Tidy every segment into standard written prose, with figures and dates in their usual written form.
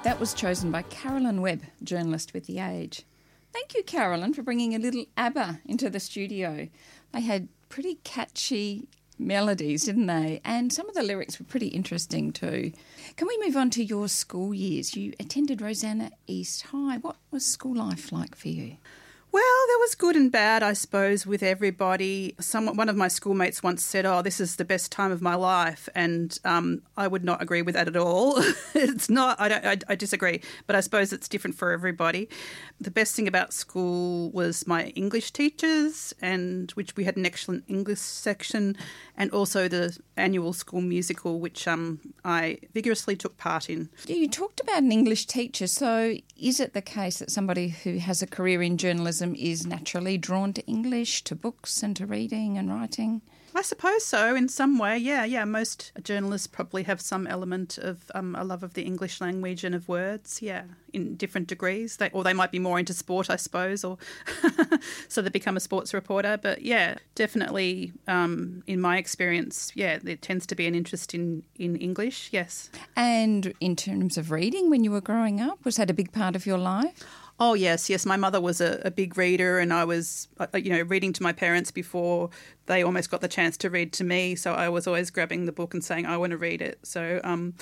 That was chosen by Carolyn Webb, journalist with The Age. Thank you, Carolyn, for bringing a little ABBA into the studio. They had pretty catchy melodies, didn't they? And some of the lyrics were pretty interesting too. Can we move on to your school years? You attended Rosanna East High. What was school life like for you? Well, there was good and bad, I suppose, with everybody. One of my schoolmates once said, "Oh, this is the best time of my life," and I would not agree with that at all. It's not. I disagree, but I suppose it's different for everybody. The best thing about school was my English teachers, and which we had an excellent English section, and also the annual school musical, which I vigorously took part in. You talked about an English teacher, so is it the case that somebody who has a career in journalism is naturally drawn to English, to books and to reading and writing? I suppose so, in some way, yeah. Most journalists probably have some element of a love of the English language and of words, in different degrees. Or they might be more into sport, I suppose, or so they become a sports reporter. But, definitely in my experience, there tends to be an interest in English, yes. And in terms of reading, when you were growing up, was that a big part of your life? Oh, yes. My mother was a big reader, and I was, reading to my parents before they almost got the chance to read to me. So I was always grabbing the book and saying, I want to read it. So,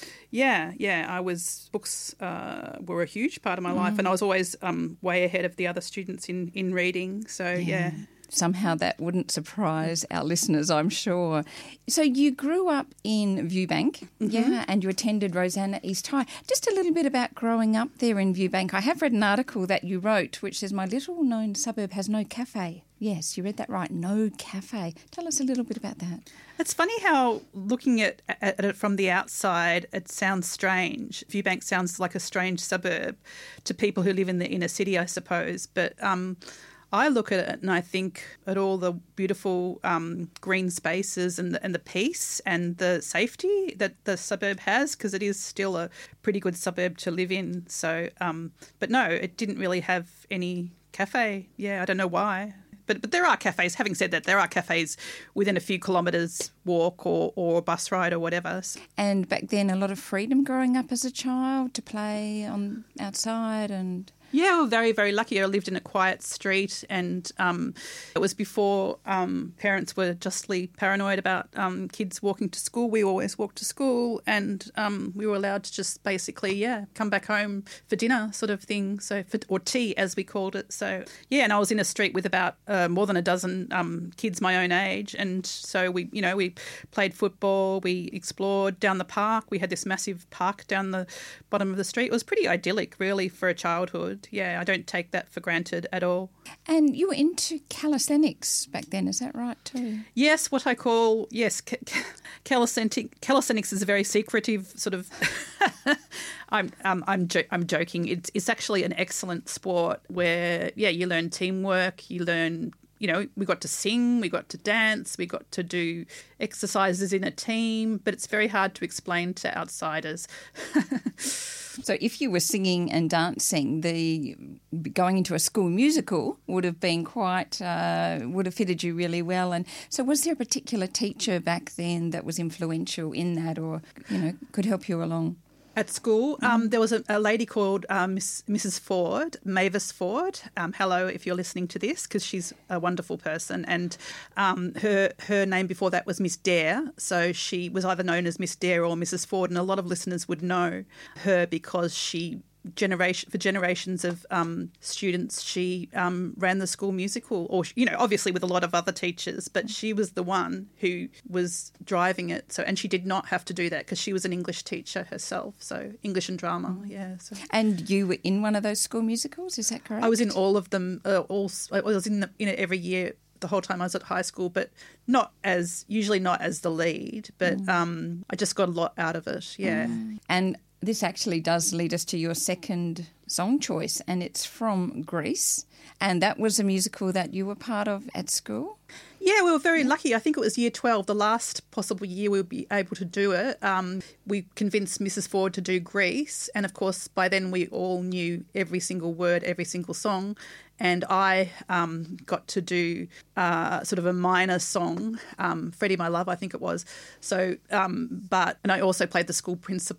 books were a huge part of my life, and I was always way ahead of the other students in reading. So, Somehow that wouldn't surprise our listeners, I'm sure. So you grew up in Viewbank, and you attended Rosanna East High. Just a little bit about growing up there in Viewbank. I have read an article that you wrote which says, "My little-known suburb has no cafe." Yes, you read that right, no cafe. Tell us a little bit about that. It's funny how looking at it from the outside, it sounds strange. Viewbank sounds like a strange suburb to people who live in the inner city, I suppose. But I look at it and I think at all the beautiful green spaces and the peace and the safety that the suburb has, because it is still a pretty good suburb to live in. So, but no, it didn't really have any cafe. Yeah, I don't know why. But there are cafes. Having said that, there are cafes within a few kilometres walk or bus ride or whatever. And back then, a lot of freedom growing up as a child to play on outside and... Yeah, we were very, very lucky. I lived in a quiet street, and it was before parents were justly paranoid about kids walking to school. We always walked to school, and we were allowed to just basically, come back home for dinner sort of thing, or tea as we called it. So, and I was in a street with about more than a dozen kids my own age, and so we played football, we explored down the park. We had this massive park down the bottom of the street. It was pretty idyllic, really, for a childhood. Yeah, I don't take that for granted at all. And you were into calisthenics back then, is that right too? Yes, what I call, calisthenics is a very secretive sort of... I'm joking. It's actually an excellent sport where, you learn teamwork, you learn... we got to sing, we got to dance, we got to do exercises in a team, but it's very hard to explain to outsiders. So if you were singing and dancing, going into a school musical would have been would have fitted you really well. And so was there a particular teacher back then that was influential in that or, could help you along? At school, there was a lady called Mrs. Ford, Mavis Ford. Hello, if you're listening to this, because she's a wonderful person. And her name before that was Miss Dare. So she was either known as Miss Dare or Mrs. Ford. And a lot of listeners would know her because for generations of students, she ran the school musical, or obviously with a lot of other teachers, but she was the one who was driving it. So, and she did not have to do that because she was an English teacher herself, so English and drama. Yeah. So. And you were in one of those school musicals, is that correct? I was in all of them. I was in every year. The whole time I was at high school, but usually not as the lead, but I just got a lot out of it. Yeah. And this actually does lead us to your second song choice, and it's from Grease, and that was a musical that you were part of at school? Yeah, we were very lucky. I think it was year 12, the last possible year we would be able to do it. We convinced Mrs. Ford to do Grease, and of course by then we all knew every single word, every single song, and I got to do sort of a minor song, Freddie My Love, I think it was. So, and I also played the school principal